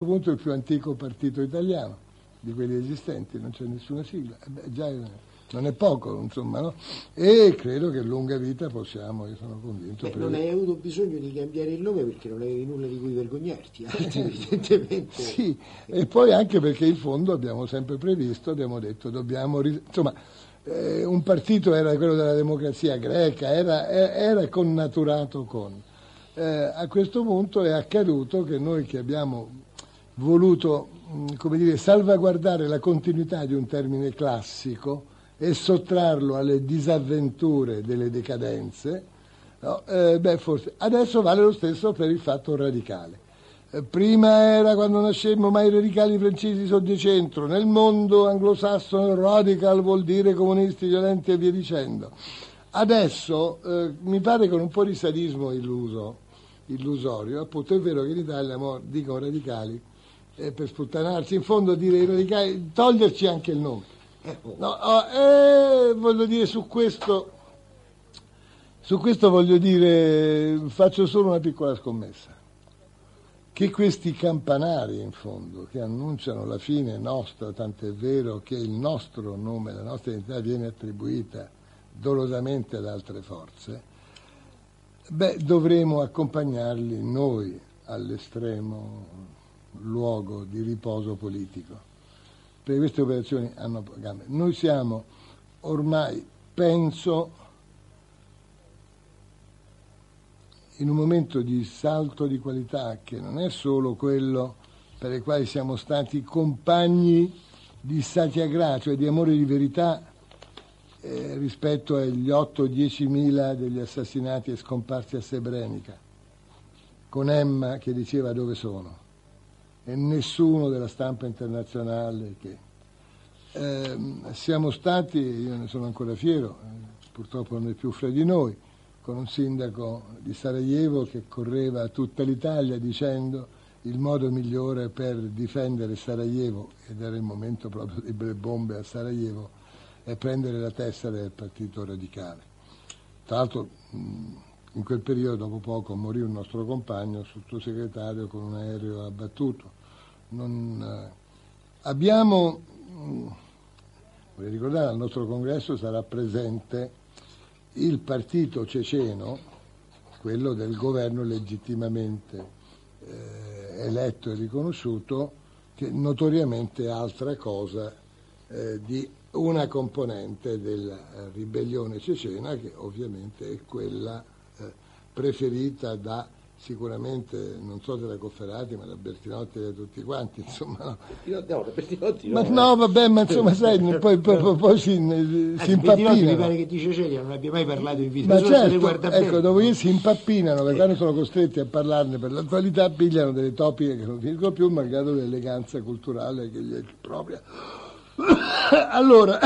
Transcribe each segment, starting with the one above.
punto il più antico partito italiano di quelli esistenti, non c'è nessuna sigla, già non è poco, insomma, no? E credo che lunga vita possiamo, io sono convinto. Non hai avuto bisogno di cambiare il nome perché non avevi nulla di cui vergognarti, evidentemente. Sì, e poi anche perché in fondo abbiamo sempre previsto, abbiamo detto, dobbiamo, insomma, un partito era quello della democrazia greca, era connaturato con. A questo punto è accaduto che noi che abbiamo voluto, come dire, salvaguardare la continuità di un termine classico e sottrarlo alle disavventure delle decadenze, no? Forse adesso vale lo stesso per il fatto radicale. Prima era, quando nascemmo, ma i radicali francesi sono di centro, nel mondo anglosassone radical vuol dire comunisti violenti e via dicendo. Adesso mi pare con un po' di sadismo illusorio, appunto è vero che in Italia dicono radicali per sputtanarsi, in fondo dire i radicali, toglierci anche il nome. No, voglio dire, su questo voglio dire, faccio solo una piccola scommessa, che questi campanari in fondo che annunciano la fine nostra, tant'è vero che il nostro nome, la nostra identità viene attribuita dolosamente ad altre forze, dovremo accompagnarli noi all'estremo luogo di riposo politico, perché queste operazioni hanno gambe. Noi siamo ormai, penso, in un momento di salto di qualità che non è solo quello per il quale siamo stati compagni di satyagraha, cioè di amore di verità, rispetto agli 8-10 mila degli assassinati e scomparsi a Srebrenica, con Emma che diceva dove sono, e nessuno della stampa internazionale che siamo stati, io ne sono ancora fiero, purtroppo non è più fra di noi, con un sindaco di Sarajevo che correva a tutta l'Italia dicendo il modo migliore per difendere Sarajevo, ed era il momento proprio delle bombe a Sarajevo, è prendere la tessera del partito radicale. Tra l'altro in quel periodo, dopo poco, morì un nostro compagno, sottosegretario, con un aereo abbattuto. Vorrei ricordare, al nostro congresso sarà presente il partito ceceno, quello del governo legittimamente eletto e riconosciuto, che notoriamente è altra cosa di una componente della ribellione cecena, che ovviamente è quella preferita da sicuramente, non so se da Cofferati, ma da Bertinotti e da tutti quanti, insomma. No, da Bertinotti no. Ma no, vabbè, ma insomma, sai, poi si impappinano. Mi pare che di Cecilia non abbia mai parlato in vita. Ma certo, ecco, dopodiché si impappinano, perché quando sono costretti a parlarne per l'attualità pigliano delle topiche che non dico più, malgrado l'eleganza culturale che gli è propria. Allora,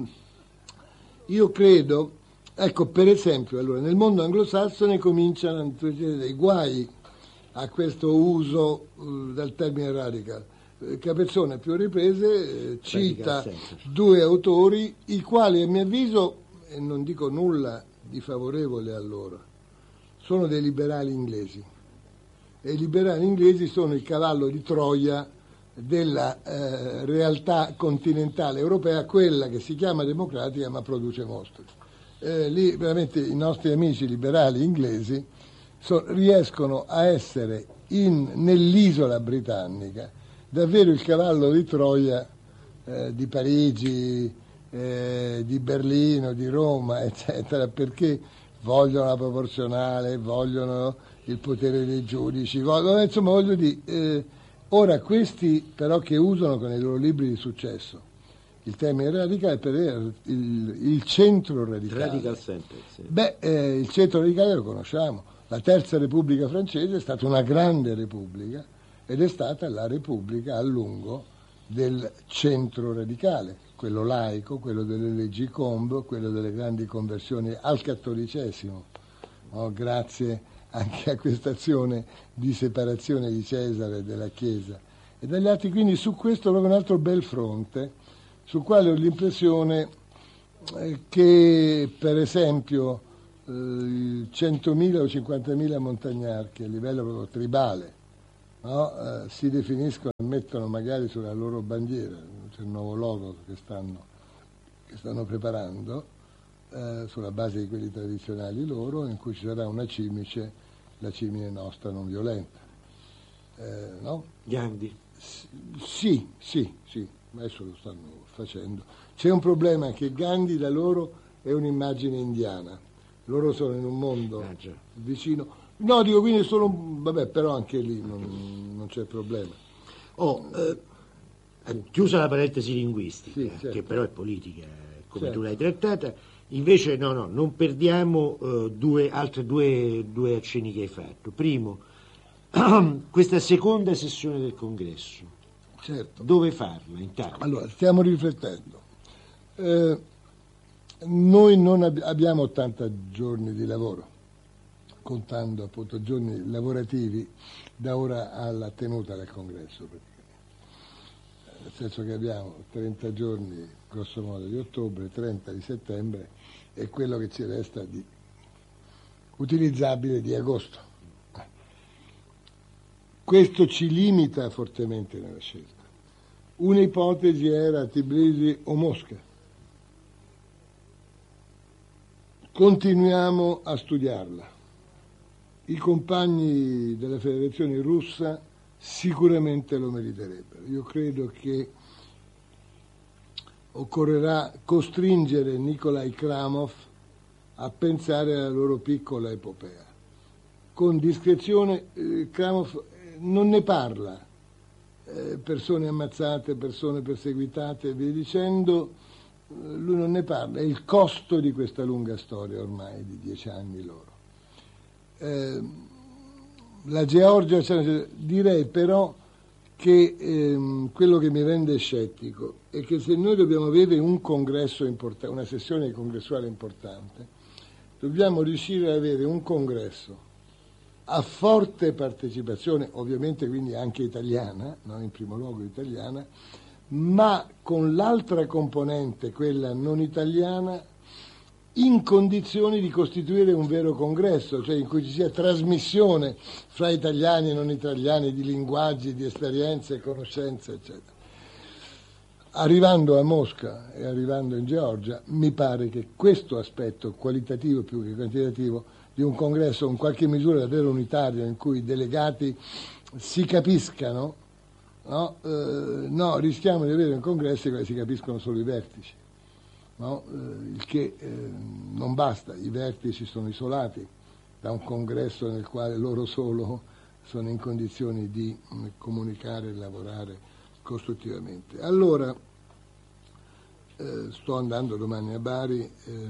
io credo, ecco, per esempio, allora, nel mondo anglosassone cominciano a succedere dei guai a questo uso del termine radical. Capezzone, a più riprese, cita due autori, i quali, a mio avviso, e non dico nulla di favorevole a loro, sono dei liberali inglesi. E i liberali inglesi sono il cavallo di Troia della realtà continentale europea, quella che si chiama democratica ma produce mostri. Lì veramente i nostri amici liberali inglesi riescono a essere nell'isola britannica davvero il cavallo di Troia di Parigi, di Berlino, di Roma, eccetera, perché vogliono la proporzionale, vogliono il potere dei giudici, insomma, voglio dire, ora questi però che usano con i loro libri di successo il termine radicale per il centro radicale. Radical center, sì. Il centro radicale lo conosciamo. La Terza Repubblica francese è stata una grande repubblica ed è stata la repubblica a lungo del centro radicale, quello laico, quello delle leggi Combes, quello delle grandi conversioni al cattolicesimo, no? Grazie anche a questa azione di separazione di Cesare e della Chiesa e dagli altri. Quindi su questo proprio un altro bel fronte, sul quale ho l'impressione che per esempio 100.000 o 50.000 montagnarchi a livello proprio tribale no? Si definiscono e mettono magari sulla loro bandiera, c'è il nuovo logo che stanno preparando, sulla base di quelli tradizionali loro, in cui ci sarà una cimice, la cimine nostra non violenta. No? Gandhi. Sì, adesso lo stanno facendo. C'è un problema, che Gandhi da loro è un'immagine indiana, loro sono in un mondo vicino. No, dico, quindi vabbè, però anche lì non c'è problema. Chiusa la parentesi linguistica, sì, certo, che però è politica, come certo, tu l'hai trattata, invece no, non perdiamo altre due accenni che hai fatto. Primo, questa seconda sessione del congresso, certo, dove farla intanto? Allora, stiamo riflettendo. Noi non abbiamo 80 giorni di lavoro, contando appunto giorni lavorativi da ora alla tenuta del congresso, nel senso che abbiamo 30 giorni grosso modo di ottobre, 30 di settembre e quello che ci resta di utilizzabile di agosto. Questo ci limita fortemente nella scelta. Un'ipotesi era Tbilisi o Mosca. Continuiamo a studiarla. I compagni della Federazione Russa sicuramente lo meriterebbero. Io credo che occorrerà costringere Nikolai Kramov a pensare alla loro piccola epopea. Con discrezione, Kramov non ne parla, persone ammazzate, persone perseguitate e via dicendo, lui non ne parla, è il costo di questa lunga storia ormai di 10 anni loro. La Georgia, direi però che quello che mi rende scettico è che se noi dobbiamo avere un congresso importante, una sessione congressuale importante, dobbiamo riuscire ad avere un congresso a forte partecipazione, ovviamente quindi anche italiana, no? In primo luogo italiana, ma con l'altra componente, quella non italiana, in condizioni di costituire un vero congresso, cioè in cui ci sia trasmissione fra italiani e non italiani di linguaggi, di esperienze, conoscenze, eccetera. Arrivando a Mosca e arrivando in Georgia, mi pare che questo aspetto qualitativo più che quantitativo di un congresso in qualche misura davvero unitario, in cui i delegati si capiscano, no, rischiamo di avere un congresso in cui si capiscono solo i vertici, no? Il che non basta, i vertici sono isolati da un congresso nel quale loro solo sono in condizioni di comunicare e lavorare costruttivamente. Allora, sto andando domani a Bari,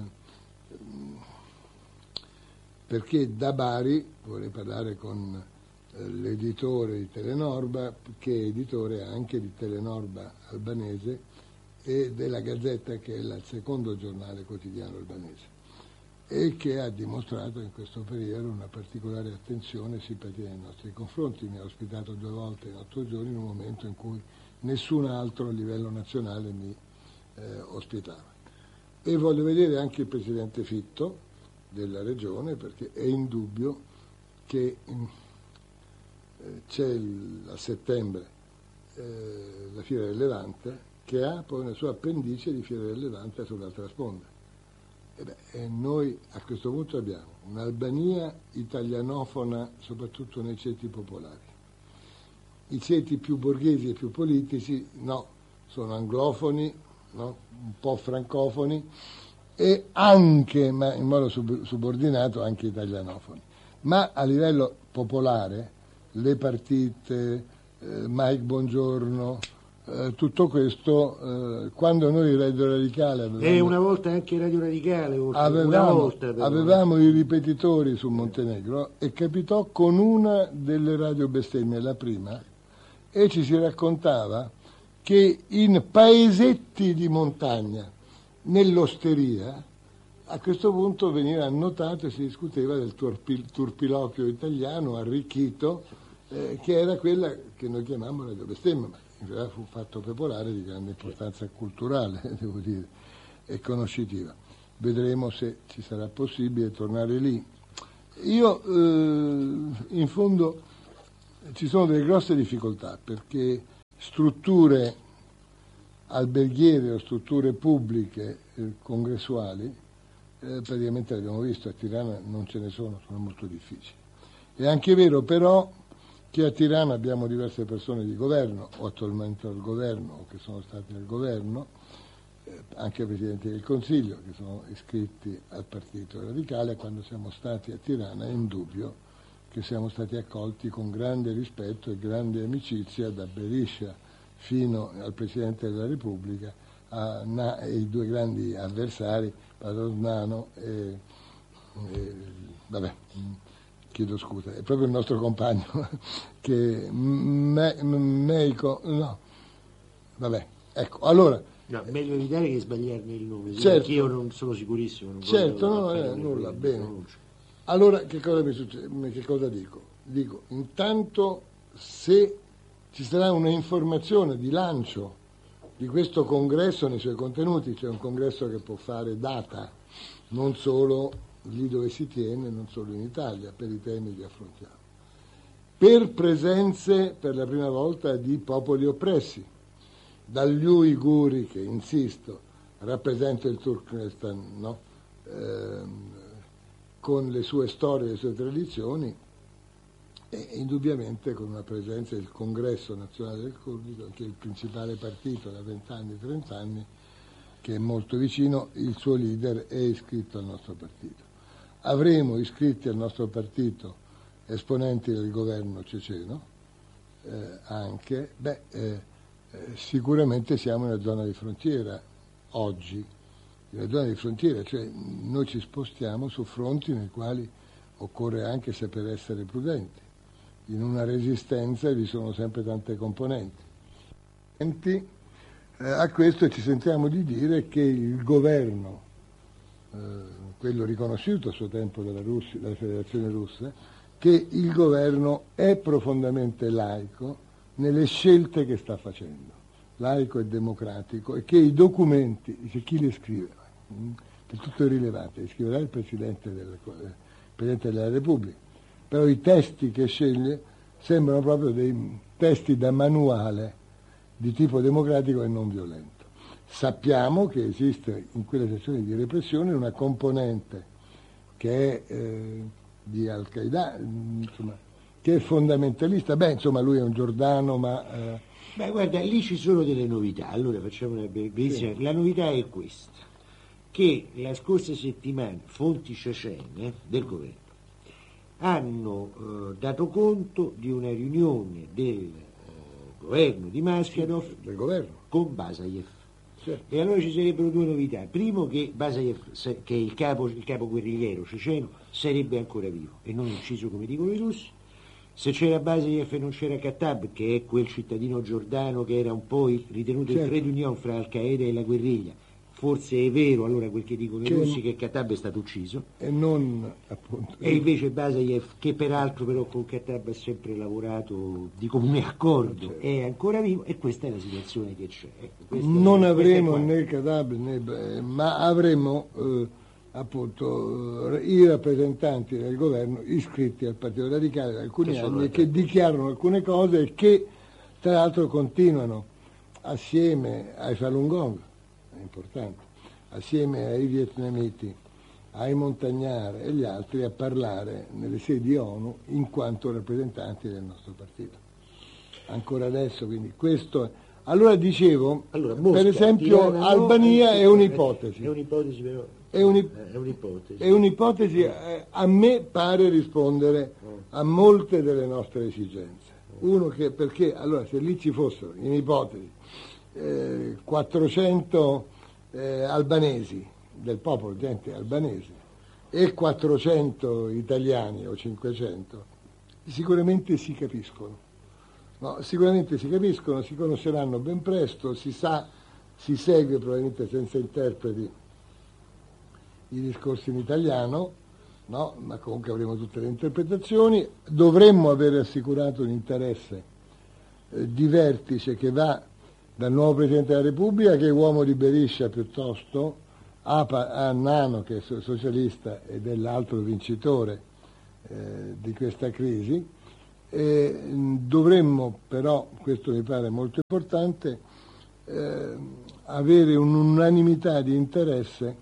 perché da Bari vorrei parlare con l'editore di Telenorba, che è editore anche di Telenorba albanese e della Gazzetta, che è il secondo giornale quotidiano albanese, e che ha dimostrato in questo periodo una particolare attenzione e simpatia nei nostri confronti. Mi ha ospitato 2 volte in 8 giorni, in un momento in cui nessun altro a livello nazionale mi ospitava. E voglio vedere anche il presidente Fitto della regione, perché è indubbio che c'è a settembre la Fiera del Levante, che ha poi una sua appendice di Fiera del Levante sull'altra sponda. E noi a questo punto abbiamo un'Albania italianofona, soprattutto nei ceti popolari. I ceti più borghesi e più politici no, sono anglofoni, no? Un po' francofoni e anche, ma in modo subordinato, anche italianofoni. Ma a livello popolare, le partite, Mike Bongiorno, tutto questo, quando noi Radio Radicale una volta anche Radio Radicale avevamo i ripetitori su Montenegro, e capitò con una delle radio bestemmie, la prima, e ci si raccontava che in paesetti di montagna, nell'osteria, a questo punto veniva annotato e si discuteva del turpiloquio italiano arricchito, che era quella che noi chiamavamo radio bestemmia, ma in realtà fu fatto popolare di grande importanza culturale, devo dire, e conoscitiva. Vedremo se ci sarà possibile tornare lì. Io, in fondo, ci sono delle grosse difficoltà perché strutture alberghiere o strutture pubbliche congressuali, praticamente l'abbiamo visto, a Tirana non ce ne sono molto difficili. È anche vero però che a Tirana abbiamo diverse persone di governo, o attualmente al governo, o che sono stati al governo, anche presidenti del Consiglio, che sono iscritti al Partito Radicale. Quando siamo stati a Tirana è indubbio che siamo stati accolti con grande rispetto e grande amicizia, da Berisha fino al Presidente della Repubblica, e i due grandi avversari, Padovnano e vabbè, chiedo scusa, è proprio il nostro compagno che Meico, no, vabbè, ecco, allora. No, meglio evitare che sbagliarmi il nome, certo, perché io non sono sicurissimo. Non certo, no, nulla, bene. Allora che cosa mi succede? Che cosa dico? Dico, intanto se ci sarà una informazione di lancio di questo congresso nei suoi contenuti, cioè un congresso che può fare data, non solo lì dove si tiene, non solo in Italia, per i temi che affrontiamo, per presenze per la prima volta di popoli oppressi, dagli uiguri, che insisto, rappresenta il Turkmenistan, no? Con le sue storie e le sue tradizioni, e indubbiamente con una presenza del Congresso Nazionale del Curdico, che è il principale partito da 20 anni, 30 anni, che è molto vicino, il suo leader è iscritto al nostro partito. Avremo iscritti al nostro partito esponenti del governo ceceno, anche, sicuramente siamo in una zona di frontiera oggi, in una zona di frontiera, cioè noi ci spostiamo su fronti nei quali occorre anche saper essere prudenti. In una resistenza vi sono sempre tante componenti. A questo ci sentiamo di dire che il governo, quello riconosciuto a suo tempo dalla Federazione Russa, che il governo è profondamente laico nelle scelte che sta facendo, laico e democratico, e che i documenti, chi li scrive, che tutto è rilevante, li scriverà il Presidente della Repubblica, però i testi che sceglie sembrano proprio dei testi da manuale di tipo democratico e non violento. Sappiamo che esiste in quelle sezioni di repressione una componente che è di Al-Qaeda, insomma, che è fondamentalista. Lui è un Giordano, ma... guarda, lì ci sono delle novità. Allora facciamo una brevissima. Sì. La novità è questa, che la scorsa settimana fonti cecene del governo hanno dato conto di una riunione del governo di Maschadov con Basajev. Certo. E allora ci sarebbero due novità. Primo, che Basajev, che è il capo guerrigliero ceceno, sarebbe ancora vivo e non ucciso come dicono i russi. Se c'era Basajev e non c'era Khattab, che è quel cittadino giordano che era un po' ritenuto il trade union fra Al-Qaeda e la guerriglia, forse è vero allora quel che dicono i russi, che Khattab è stato ucciso, e non appunto. E invece Basajev, che peraltro però con Khattab ha sempre lavorato di comune accordo, certo, è ancora vivo, e questa è la situazione che c'è. Non avremo né Khattab ma avremo appunto i rappresentanti del governo iscritti al Partito Radicale da alcuni anni, che dichiarano alcune cose e che tra l'altro continuano assieme ai Falun Gong, è importante, assieme ai vietnamiti, ai montagnari e gli altri, a parlare nelle sedi ONU in quanto rappresentanti del nostro partito. Ancora adesso, quindi questo... Allora dicevo, Mosca, per esempio, Albania è un'ipotesi. È un'ipotesi però. È un'ipotesi, a me pare rispondere a molte delle nostre esigenze. Uno, perché allora se lì ci fossero, in ipotesi, 400 albanesi, del popolo, gente albanese, e 400 italiani o 500, sicuramente si capiscono. No, sicuramente si capiscono, si conosceranno ben presto, si segue probabilmente senza interpreti i discorsi in italiano, no? Ma comunque avremo tutte le interpretazioni. Dovremmo avere assicurato un interesse di vertice che va dal nuovo Presidente della Repubblica, che è uomo di Berisha piuttosto, a Nano, che è socialista ed è l'altro vincitore di questa crisi, Dovremmo però, questo mi pare molto importante, avere un'unanimità di interesse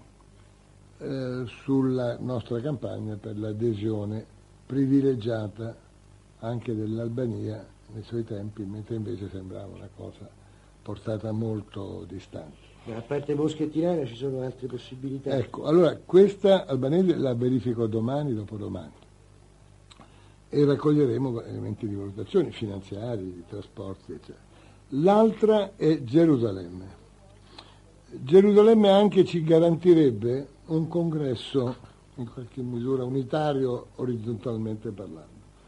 sulla nostra campagna per l'adesione privilegiata anche dell'Albania nei suoi tempi, mentre invece sembrava una cosa portata molto distante. Ma a parte Mosca e Tirana ci sono altre possibilità? Ecco, allora questa albanese la verifico domani, dopodomani, e raccoglieremo elementi di valutazione finanziari, di trasporti, eccetera. L'altra è Gerusalemme. Gerusalemme anche ci garantirebbe un congresso in qualche misura unitario orizzontalmente parlando.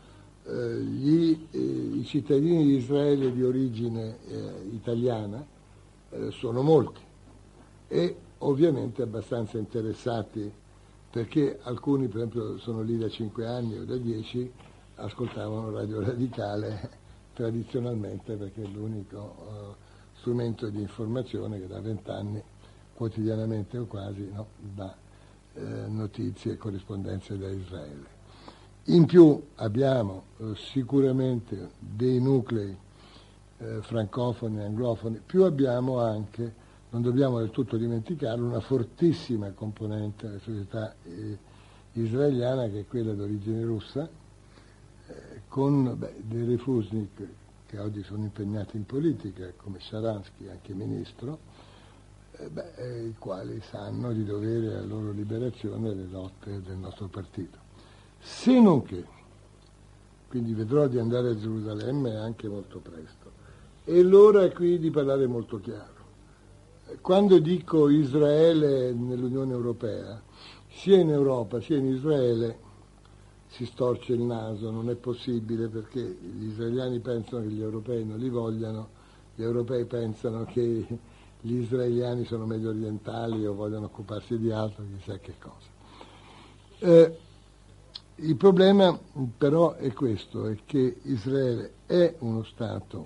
I cittadini di Israele di origine italiana sono molti e ovviamente abbastanza interessati, perché alcuni per esempio sono lì da 5 anni o da 10, ascoltavano Radio Radicale tradizionalmente, perché è l'unico strumento di informazione che da 20 anni quotidianamente o quasi dà notizie e corrispondenze da Israele. In più abbiamo sicuramente dei nuclei francofoni e anglofoni, più abbiamo anche, non dobbiamo del tutto dimenticarlo, una fortissima componente della società israeliana, che è quella d'origine russa, con dei refusnik che oggi sono impegnati in politica, come Sharansky, anche ministro, i quali sanno di dovere alla loro liberazione le lotte del nostro partito. Se non che, quindi vedrò di andare a Gerusalemme anche molto presto, e l'ora è qui di parlare molto chiaro. Quando dico Israele nell'Unione Europea, sia in Europa sia in Israele si storce il naso, non è possibile, perché gli israeliani pensano che gli europei non li vogliano, gli europei pensano che gli israeliani sono medio orientali o vogliono occuparsi di altro, chissà che cosa. Il problema però è questo, è che Israele è uno Stato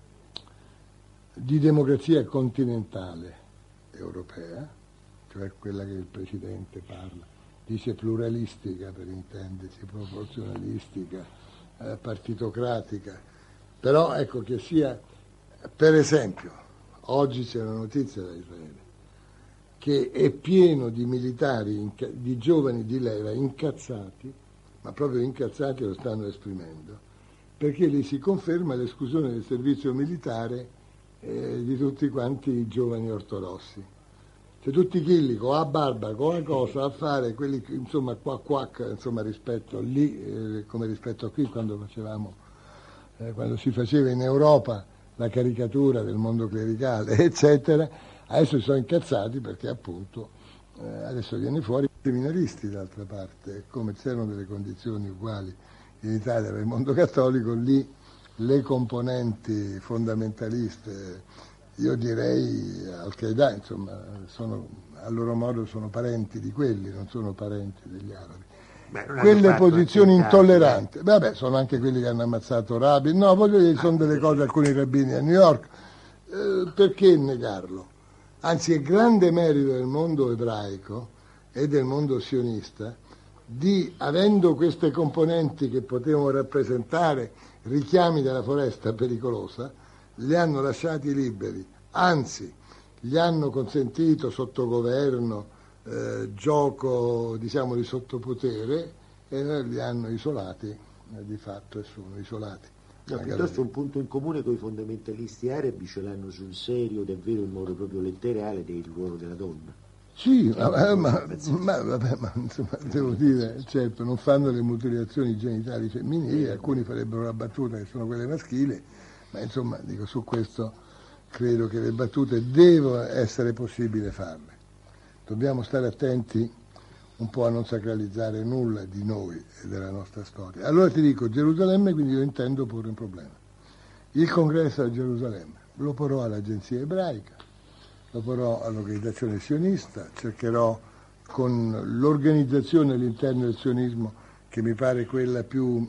di democrazia continentale europea, cioè quella che il Presidente parla, dice pluralistica per intendersi, proporzionalistica, partitocratica, però ecco che sia, per esempio, oggi c'è una notizia da Israele, che è pieno di militari, di giovani di leva incazzati, ma proprio incazzati lo stanno esprimendo, perché lì si conferma l'esclusione del servizio militare di tutti quanti i giovani ortodossi. Cioè tutti quelli con la barba, con la cosa a fare, quelli insomma insomma rispetto lì, come rispetto a qui quando facevamo, quando si faceva in Europa la caricatura del mondo clericale, eccetera, adesso si sono incazzati perché appunto adesso viene fuori i seminaristi d'altra parte, come c'erano delle condizioni uguali in Italia per il mondo cattolico, lì le componenti fondamentaliste, io direi Al-Qaeda, insomma, a loro modo sono parenti di quelli, non sono parenti degli arabi. Quelle posizioni intolleranti, vabbè, sono anche quelli che hanno ammazzato Rabin, no, voglio dire, sono delle cose, alcuni rabbini a New York, perché negarlo? Anzi, è grande merito del mondo ebraico e del mondo sionista di, avendo queste componenti che potevano rappresentare richiami della foresta pericolosa, li hanno lasciati liberi, anzi gli hanno consentito sotto governo gioco diciamo di sottopotere, e li hanno isolati di fatto, e sono isolati. No, piuttosto un punto in comune con i fondamentalisti arabi ce l'hanno sul serio, davvero in modo proprio letterale, del ruolo della donna. Sì, ma insomma, devo dire, certo, non fanno le mutilazioni genitali femminili, alcuni farebbero la battuta che sono quelle maschili, ma insomma, dico, su questo credo che le battute devono essere possibile farle. Dobbiamo stare attenti un po' a non sacralizzare nulla di noi e della nostra storia. Allora ti dico, Gerusalemme, quindi io intendo porre un problema. Il congresso a Gerusalemme lo porrò all'agenzia ebraica, lo porrò all'organizzazione sionista, cercherò con l'organizzazione all'interno del sionismo, che mi pare quella più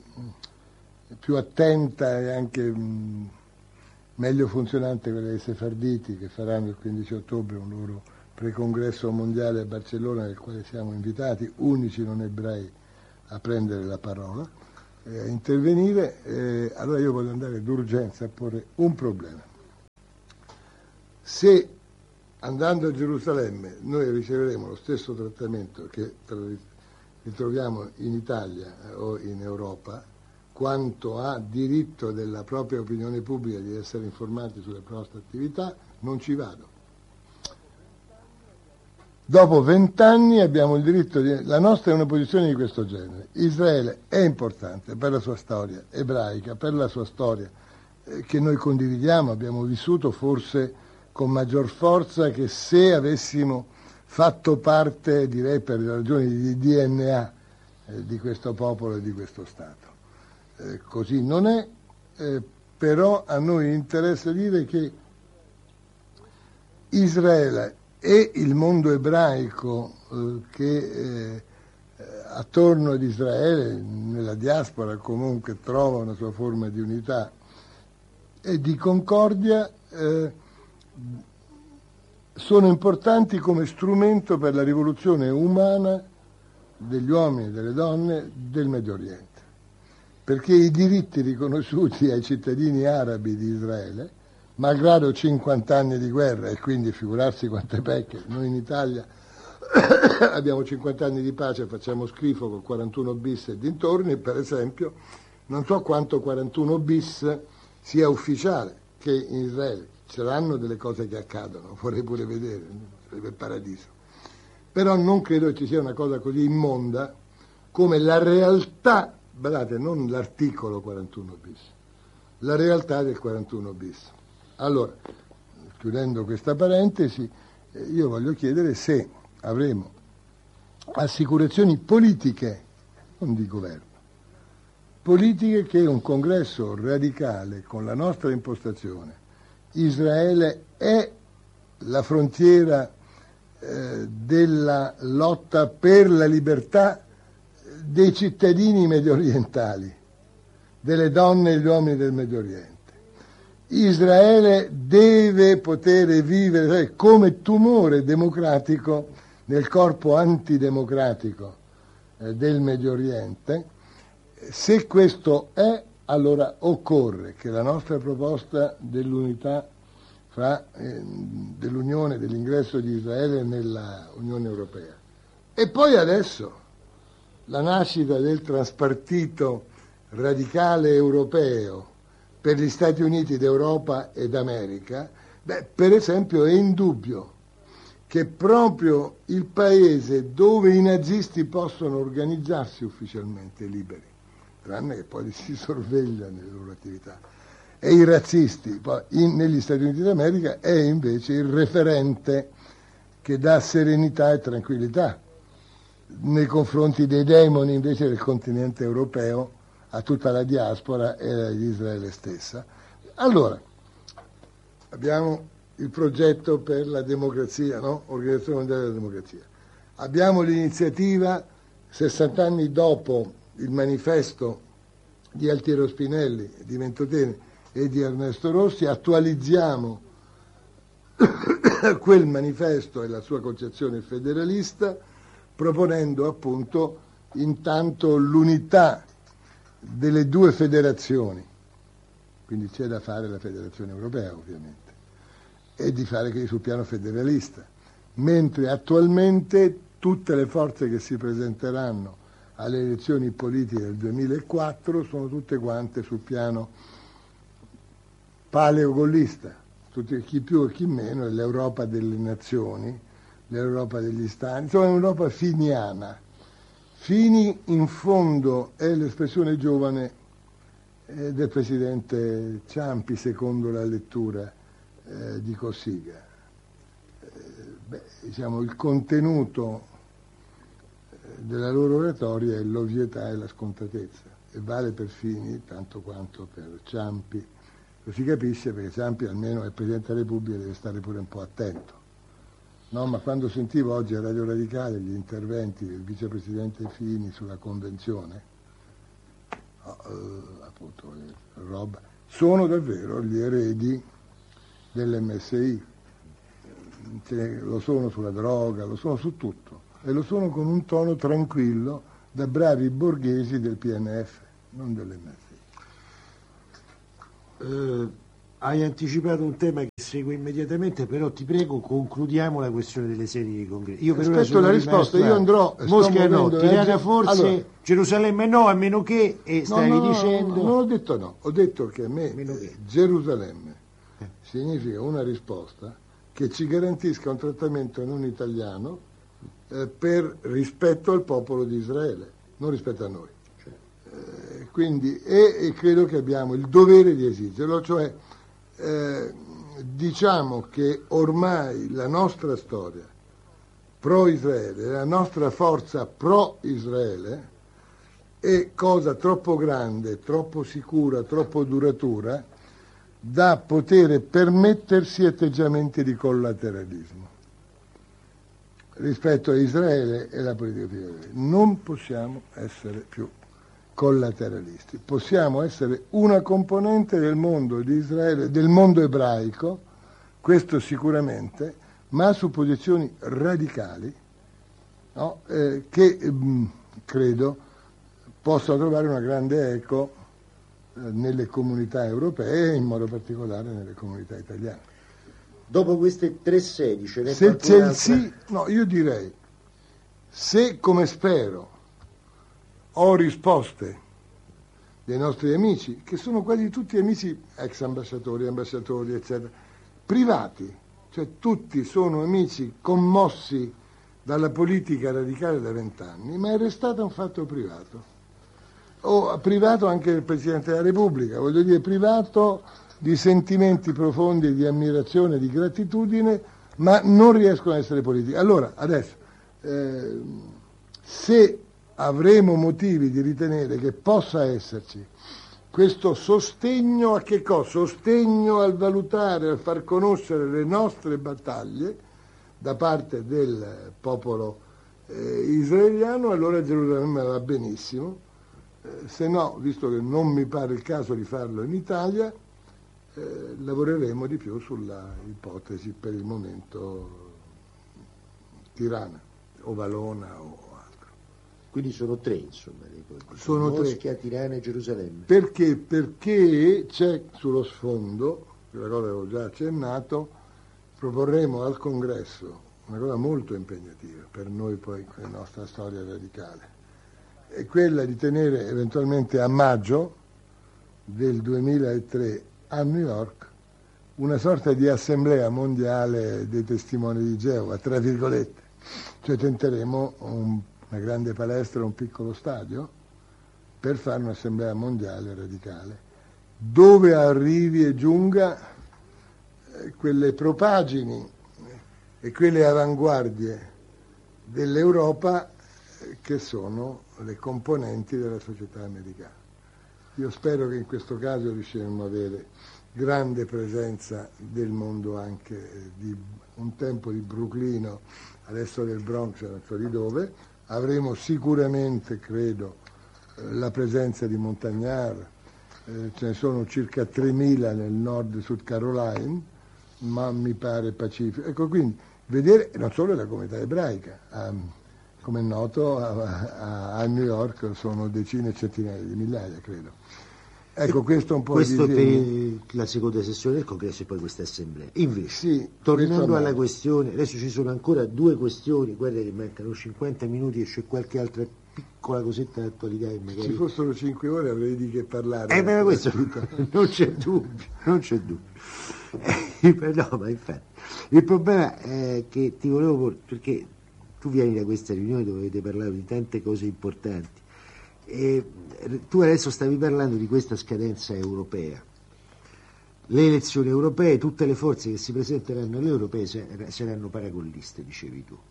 attenta e anche meglio funzionante, quella dei sefarditi, che faranno il 15 ottobre un loro precongresso mondiale a Barcellona, nel quale siamo invitati, unici non ebrei, a prendere la parola. a intervenire, allora io voglio andare d'urgenza a porre un problema. Se andando a Gerusalemme noi riceveremo lo stesso trattamento che ritroviamo in Italia o in Europa, quanto ha diritto della propria opinione pubblica di essere informati sulle nostre attività, non ci vado. Dopo 20 anni abbiamo il diritto la nostra è una posizione di questo genere. Israele è importante per la sua storia ebraica, per la sua storia che noi condividiamo, abbiamo vissuto forse con maggior forza che se avessimo fatto parte, direi per ragioni di DNA, di questo popolo e di questo Stato. Così non è, però a noi interessa dire che Israele e il mondo ebraico che attorno ad Israele, nella diaspora comunque trova una sua forma di unità e di concordia, sono importanti come strumento per la rivoluzione umana degli uomini e delle donne del Medio Oriente, perché i diritti riconosciuti ai cittadini arabi di Israele, malgrado 50 anni di guerra, e quindi figurarsi quante pecche, noi in Italia abbiamo 50 anni di pace e facciamo schifo con 41 bis e dintorni, per esempio, non so quanto 41 bis sia ufficiale, che in Israele saranno delle cose che accadono, vorrei pure vedere, sarebbe il paradiso. Però non credo che ci sia una cosa così immonda come la realtà, guardate, non l'articolo 41 bis, la realtà del 41 bis. Allora, chiudendo questa parentesi, io voglio chiedere se avremo assicurazioni politiche, non di governo, politiche che un congresso radicale con la nostra impostazione, Israele è la frontiera della lotta per la libertà dei cittadini mediorientali, delle donne e gli uomini del Medio Oriente. Israele deve poter vivere come tumore democratico nel corpo antidemocratico del Medio Oriente. Se questo è, allora occorre che la nostra proposta dell'unità dell'Unione, dell'ingresso di Israele nella Unione Europea. E poi adesso la nascita del transpartito radicale europeo per gli Stati Uniti d'Europa ed America, per esempio è indubbio che proprio il paese dove i nazisti possono organizzarsi ufficialmente liberi, tranne che poi li si sorveglia nelle loro attività, e i razzisti negli Stati Uniti d'America è invece il referente che dà serenità e tranquillità nei confronti dei demoni invece del continente europeo, a tutta la diaspora e ad Israele stessa. Allora, abbiamo il progetto per la democrazia, no? Organizzazione Mondiale della Democrazia. Abbiamo l'iniziativa, 60 anni dopo il manifesto di Altiero Spinelli, di Ventotene e di Ernesto Rossi, attualizziamo quel manifesto e la sua concezione federalista, proponendo appunto intanto l'unità delle due federazioni, quindi c'è da fare la federazione europea ovviamente, e di fare che sul piano federalista, mentre attualmente tutte le forze che si presenteranno alle elezioni politiche del 2004 sono tutte quante sul piano paleogollista, chi più e chi meno, è l'Europa delle nazioni, l'Europa degli stati, insomma è un'Europa finiana. Fini in fondo è l'espressione giovane del presidente Ciampi secondo la lettura di Cossiga. Diciamo, il contenuto della loro oratoria è l'ovvietà e la scontatezza, e vale per Fini tanto quanto per Ciampi. Lo si capisce perché Ciampi almeno è Presidente della Repubblica, deve stare pure un po' attento. No, ma quando sentivo oggi a Radio Radicale gli interventi del vicepresidente Fini sulla convenzione, appunto, roba, sono davvero gli eredi dell'MSI, lo sono sulla droga, lo sono su tutto, e lo sono con un tono tranquillo da bravi borghesi del PNF. non dell'MSI. Hai anticipato un tema che segue immediatamente, però ti prego concludiamo la questione delle sedi dei congressi. Io per ora aspetto la risposta, io andrò... Mosca no, Tirana forse, allora, Gerusalemme no, a meno che, e stavi dicendo... Non ho detto no, ho detto che a me Gerusalemme significa una risposta che ci garantisca un trattamento non italiano per rispetto al popolo di Israele, non rispetto a noi. Quindi, e credo che abbiamo il dovere di esigerlo, cioè diciamo che ormai la nostra storia pro-Israele, la nostra forza pro-Israele è cosa troppo grande, troppo sicura, troppo duratura da poter permettersi atteggiamenti di collateralismo rispetto a Israele e la politica di Israele. Non possiamo essere più collateralisti, possiamo essere una componente del mondo di Israele, del mondo ebraico, questo sicuramente, ma su posizioni radicali, no? Che credo possano trovare una grande eco nelle comunità europee e in modo particolare nelle comunità italiane. Dopo queste 3 sedi ce n'è se c'è il sì, no, io direi, se come spero ho risposte dei nostri amici, che sono quasi tutti amici ex ambasciatori, eccetera, privati, cioè tutti sono amici commossi dalla politica radicale da 20 anni, ma è restato un fatto privato. O privato anche del Presidente della Repubblica, voglio dire privato di sentimenti profondi di ammirazione, di gratitudine, ma non riescono ad essere politici. Allora, adesso, se avremo motivi di ritenere che possa esserci questo sostegno a che cosa? Sostegno al valutare, al far conoscere le nostre battaglie da parte del popolo israeliano, allora Gerusalemme va benissimo. Se no, visto che non mi pare il caso di farlo in Italia, lavoreremo di più sulla ipotesi per il momento Tirana o Valona o altro. Quindi sono 3, insomma, sono Mosca, Tirana e Gerusalemme. Perché? Perché c'è sullo sfondo, la cosa che ho già accennato, proporremo al Congresso una cosa molto impegnativa per noi poi con la nostra storia radicale, è quella di tenere eventualmente a maggio del 2003 a New York una sorta di assemblea mondiale dei testimoni di Geova, tra virgolette, cioè tenteremo una grande palestra, un piccolo stadio per fare un'assemblea mondiale radicale, dove arrivi e giunga quelle propagini e quelle avanguardie dell'Europa che sono le componenti della società americana. Io spero che in questo caso riusciremo ad avere grande presenza del mondo anche di un tempo di Bruclino, adesso del Bronx, non so di dove. Avremo sicuramente, credo, la presenza di Montagnard, ce ne sono circa 3.000 nel nord Sud Caroline, ma mi pare pacifico. Ecco, quindi vedere non solo la comunità ebraica, come è noto a New York sono decine e centinaia di migliaia, credo. Ecco, questo è un po' questo per la seconda sessione del Congresso e poi questa assemblea. Invece, sì, tornando alla questione, adesso ci sono ancora 2 questioni, guarda che mancano 50 minuti e c'è qualche altra piccola cosetta d'attualità che magari... Ci fossero 5 ore avrei di che parlare. Ma questo non c'è dubbio, non c'è dubbio. No, ma infatti, il problema è che ti volevo porre, perché tu vieni da questa riunione dove avete parlato di tante cose importanti, e tu adesso stavi parlando di questa scadenza europea, le elezioni europee, tutte le forze che si presenteranno alle europee saranno paragolliste, dicevi tu.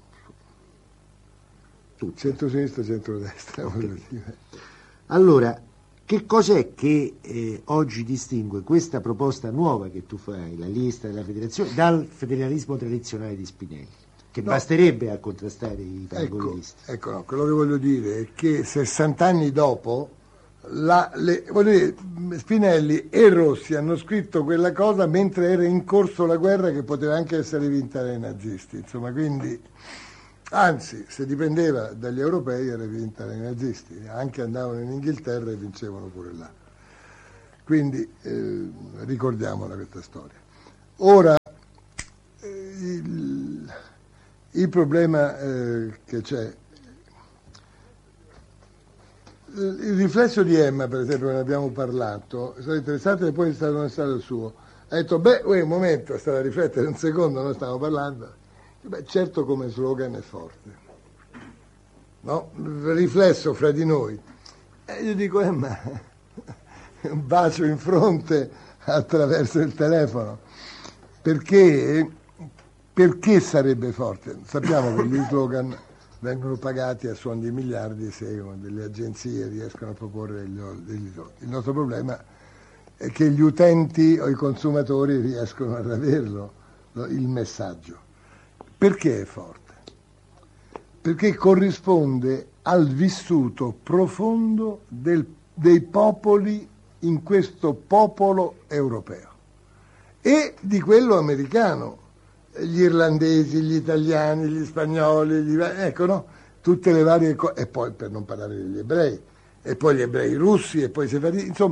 Centro-sinistra, centro-destra. Okay. Allora, che cos'è che oggi distingue questa proposta nuova che tu fai, la lista della federazione, dal federalismo tradizionale di Spinelli? Che basterebbe a contrastare i paragonisti. Ecco, no, quello che voglio dire è che 60 anni dopo voglio dire, Spinelli e Rossi hanno scritto quella cosa mentre era in corso la guerra che poteva anche essere vinta dai nazisti, insomma, quindi Anzi, se dipendeva dagli europei era vinta dai nazisti, anche andavano in Inghilterra e vincevano pure là. Quindi ricordiamola questa storia. Ora, il problema che c'è, il riflesso di Emma, per esempio, ne abbiamo parlato, è stato interessante e poi non è stato il suo. Ha detto, un momento, è stato a riflettere un secondo, noi stiamo parlando. Certo come slogan è forte, no? Riflesso fra di noi. E io dico, Emma, un bacio in fronte attraverso il telefono. Perché sarebbe forte? Sappiamo che gli slogan vengono pagati a suon di miliardi se delle agenzie riescono a proporre degli slogan. Il nostro problema è che gli utenti o i consumatori riescono ad averlo, il messaggio. Perché è forte? Perché corrisponde al vissuto profondo dei popoli in questo popolo europeo e di quello americano, gli irlandesi, gli italiani, gli spagnoli, ecco, no? Tutte le varie cose, e poi per non parlare degli ebrei, e poi gli ebrei russi, e poi i sefarditi, insomma,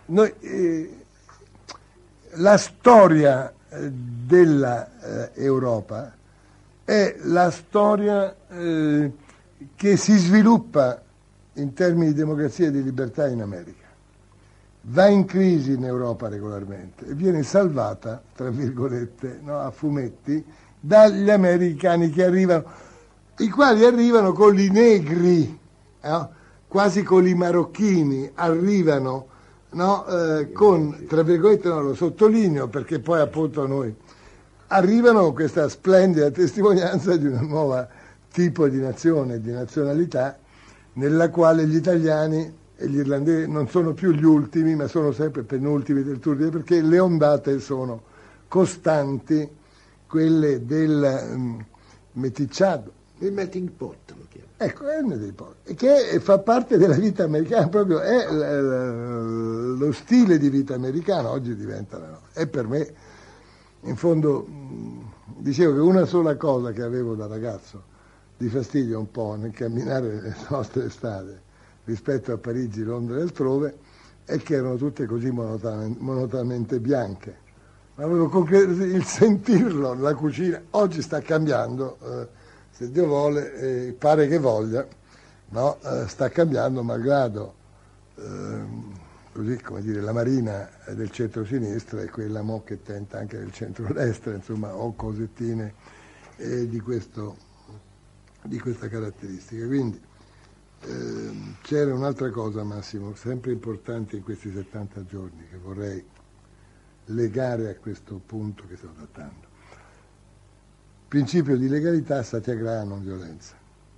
la storia della Europa è la storia che si sviluppa in termini di democrazia e di libertà in America. Va in crisi in Europa regolarmente e viene salvata, tra virgolette, no, a fumetti, dagli americani che arrivano, i quali arrivano con i negri, quasi con i marocchini, arrivano, no, con, tra virgolette, no, lo sottolineo perché poi appunto noi arrivano con questa splendida testimonianza di una nuova tipo di nazione, di nazionalità, nella quale gli italiani e gli irlandesi non sono più gli ultimi, ma sono sempre penultimi del Tour, perché le ondate sono costanti, quelle del meticciato. Il melting pot lo chiamo. Ecco, è uno dei pochi, che fa parte della vita americana, proprio è lo stile di vita americano, oggi diventa, e per me, in fondo, dicevo che una sola cosa che avevo da ragazzo di fastidio un po' nel camminare nelle nostre strade rispetto a Parigi, Londra e altrove, è che erano tutte così monotonamente bianche. Ma avevo il sentirlo, la cucina, oggi sta cambiando, se Dio vuole, pare che voglia, no? Sta cambiando malgrado, così come dire, la marina del centro-sinistra e quella che tenta anche del centro-destra, insomma, o cosettine di questa caratteristica. Quindi c'era un'altra cosa, Massimo, sempre importante in questi 70 giorni, che vorrei legare a questo punto che sto trattando. Principio di legalità, satyagraha, non violenza.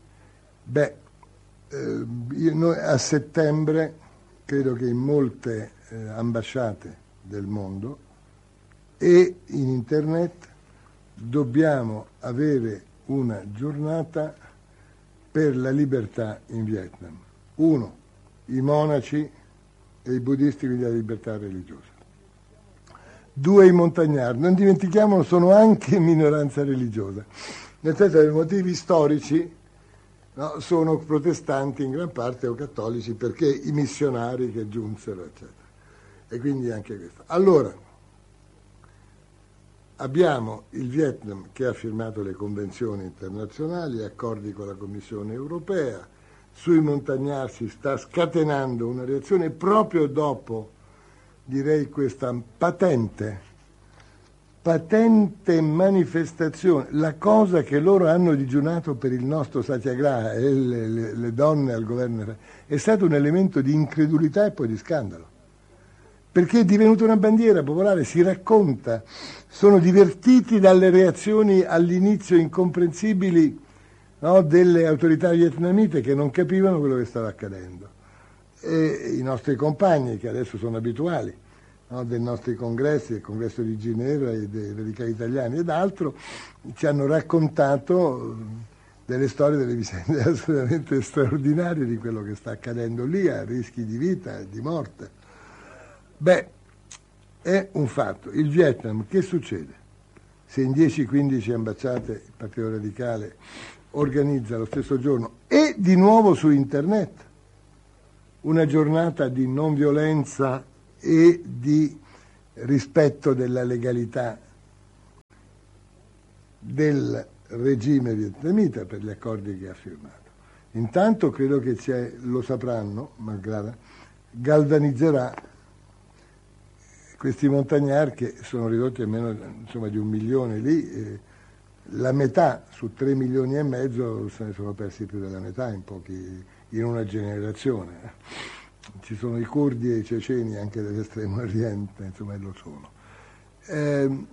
Noi a settembre, credo che in molte ambasciate del mondo e in internet dobbiamo avere una giornata per la libertà in Vietnam. 1. I monaci e i buddisti, quindi la libertà religiosa. 2. I montagnardi. Non dimentichiamolo, sono anche minoranza religiosa. Nel senso che per motivi storici, no, sono protestanti in gran parte o cattolici perché i missionari che giunsero, eccetera. E quindi anche questo. Allora, abbiamo il Vietnam che ha firmato le convenzioni internazionali, accordi con la Commissione europea, sui montagnardi si sta scatenando una reazione proprio dopo, direi, questa patente manifestazione, la cosa che loro hanno digiunato per il nostro satyagraha e le donne al governo è stato un elemento di incredulità e poi di scandalo. Perché è divenuta una bandiera popolare, si racconta, sono divertiti dalle reazioni all'inizio incomprensibili, no, delle autorità vietnamite che non capivano quello che stava accadendo. E i nostri compagni, che adesso sono abituali, no, dei nostri congressi, del congresso di Ginevra e dei radicali italiani ed altro, ci hanno raccontato delle storie, delle vicende assolutamente straordinarie di quello che sta accadendo lì, a rischi di vita e di morte. È un fatto. Il Vietnam, che succede? Se in 10-15 ambasciate il Partito Radicale organizza lo stesso giorno e di nuovo su internet una giornata di non violenza e di rispetto della legalità del regime vietnamita per gli accordi che ha firmato. Intanto credo che lo sapranno, malgrado, galvanizzerà questi montagnard che sono ridotti a meno di 1 milione lì, la metà su 3 milioni e mezzo se ne sono persi più della metà in una generazione. Ci sono i curdi e i ceceni anche dell'estremo oriente, insomma, lo sono.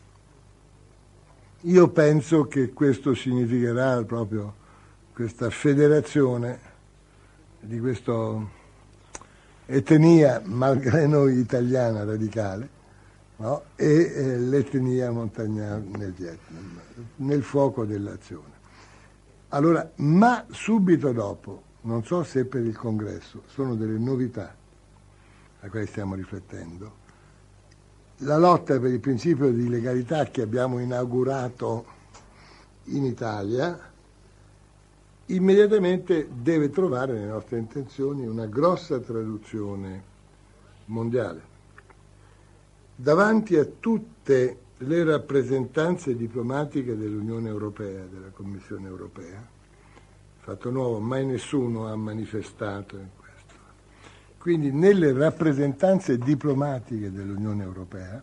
Io penso che questo significherà proprio questa federazione di questa etnia, malgrado noi italiana radicale, no? E l'etnia montagnard nel Vietnam, nel fuoco dell'azione. Allora, ma subito dopo, non so se per il congresso, sono delle novità a cui stiamo riflettendo. La lotta per il principio di legalità che abbiamo inaugurato in Italia immediatamente deve trovare nelle nostre intenzioni una grossa traduzione mondiale. Davanti a tutte le rappresentanze diplomatiche dell'Unione Europea, della Commissione Europea, fatto nuovo, mai nessuno ha manifestato in questo. Quindi nelle rappresentanze diplomatiche dell'Unione Europea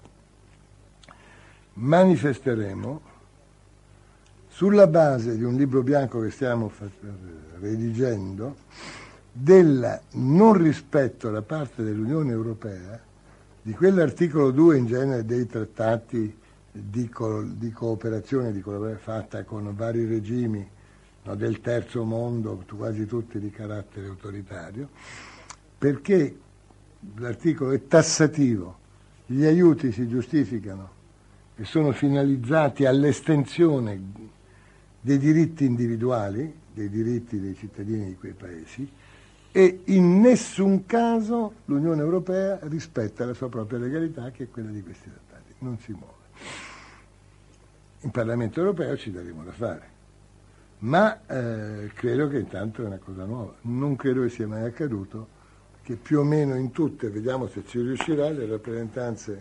manifesteremo, sulla base di un libro bianco che stiamo redigendo, del non rispetto da parte dell'Unione Europea di quell'articolo 2 in genere dei trattati di cooperazione, di collaborazione fatta con vari regimi, no, del terzo mondo, quasi tutti di carattere autoritario, perché l'articolo è tassativo, gli aiuti si giustificano e sono finalizzati all'estensione dei diritti individuali, dei diritti dei cittadini di quei paesi, e in nessun caso l'Unione Europea rispetta la sua propria legalità, che è quella di questi trattati, non si muove. In Parlamento europeo ci daremo da fare, ma credo che intanto è una cosa nuova, non credo che sia mai accaduto che più o meno in tutte, vediamo se ci riuscirà, le rappresentanze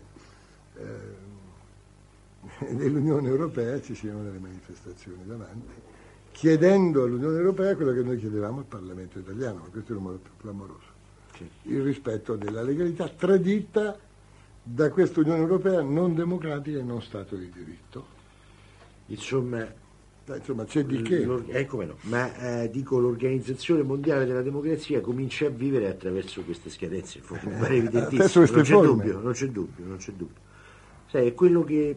dell'Unione Europea ci siano delle manifestazioni davanti, chiedendo all'Unione Europea quello che noi chiedevamo al Parlamento italiano, ma questo è il modo più clamoroso, il rispetto della legalità tradita da questa Unione Europea non democratica e non Stato di diritto. Insomma c'è di che. Come no, ma dico, l'Organizzazione Mondiale della Democrazia comincia a vivere attraverso queste scadenze, mi pare evidentissimo, non c'è dubbio. Sai, è quello che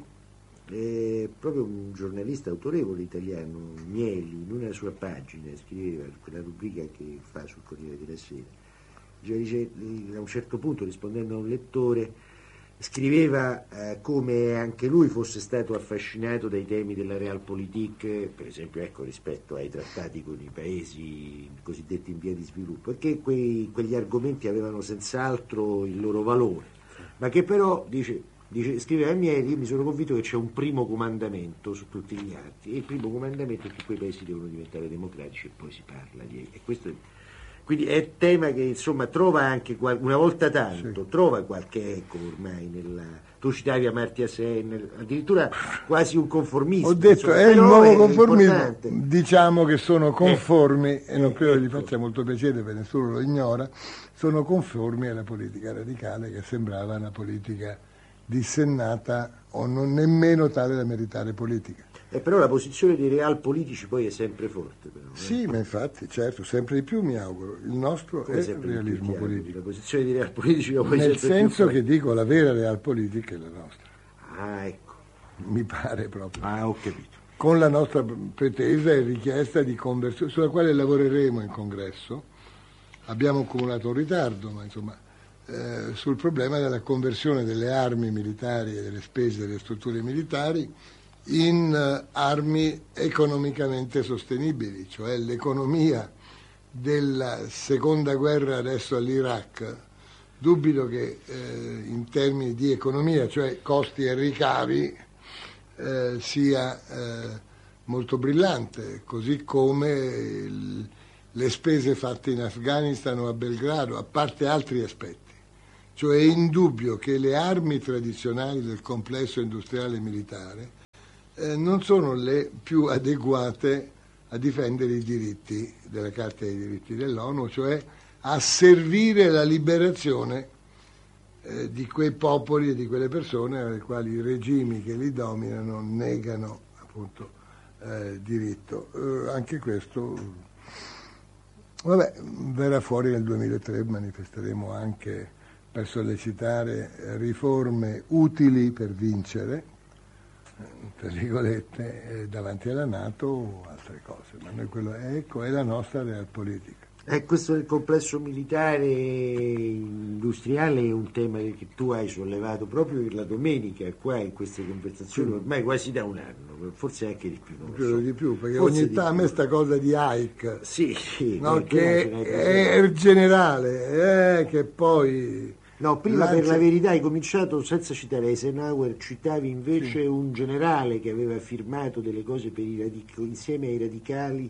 proprio un giornalista autorevole italiano, Mieli, in una sua pagina scriveva, quella rubrica che fa sul Corriere della Sera, dice, a un certo punto, rispondendo a un lettore, scriveva come anche lui fosse stato affascinato dai temi della realpolitik, per esempio, ecco, rispetto ai trattati con i paesi cosiddetti in via di sviluppo, e che quegli argomenti avevano senz'altro il loro valore, ma che però, scriveva Mieli, io mi sono convinto che c'è un primo comandamento su tutti gli atti, e il primo comandamento è che quei paesi devono diventare democratici, e poi si parla di... E questo quindi è un tema che, insomma, trova anche una volta tanto, sì, trova qualche eco ormai tu citavi Amartya Sen, addirittura quasi un conformismo. Ho detto, è il nuovo conformismo, diciamo che sono conformi, e non credo gli faccia molto piacere, perché nessuno lo ignora, sono conformi alla politica radicale, che sembrava una politica dissennata o non nemmeno tale da meritare politica. Però la posizione dei realpolitici poi è sempre forte. Però, sì, ma infatti, certo, sempre di più mi auguro. Il nostro è il realismo politico. La posizione dei realpolitici poi nel senso che dico, la vera realpolitica è la nostra. Ah, ecco. Mi pare proprio. Ah, ho capito. Con la nostra pretesa e richiesta di conversione, sulla quale lavoreremo in congresso. Abbiamo accumulato un ritardo, ma insomma, sul problema della conversione delle armi militari e delle spese delle strutture militari in armi economicamente sostenibili, cioè l'economia della seconda guerra adesso all'Iraq, dubito che in termini di economia, cioè costi e ricavi, sia molto brillante, così come le spese fatte in Afghanistan o a Belgrado, a parte altri aspetti. Cioè è indubbio che le armi tradizionali del complesso industriale militare non sono le più adeguate a difendere i diritti della Carta dei diritti dell'ONU, cioè a servire la liberazione di quei popoli e di quelle persone alle quali i regimi che li dominano negano appunto diritto. Anche questo verrà fuori nel 2003, manifesteremo anche per sollecitare riforme utili per vincere, tra virgolette, davanti alla NATO o altre cose, ma noi è la nostra realpolitik. Questo del complesso militare industriale è un tema che tu hai sollevato proprio per la domenica qua in queste conversazioni ormai quasi da un anno, forse anche di più. Non credo so. Di più, perché forse ogni tanto a me sta cosa di Ike, sì, no, che è il generale, che poi... No, prima per la verità hai cominciato senza citare Eisenhower, citavi invece un generale che aveva firmato delle cose per insieme ai radicali.